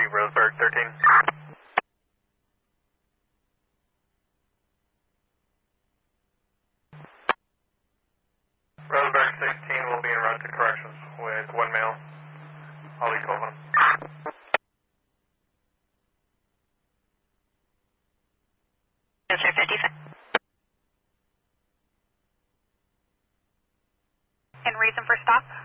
Roseburg 13. Roseburg 16 will be en route to corrections with one male. I'll be calling. Yes, sir, 55. And reason for stop?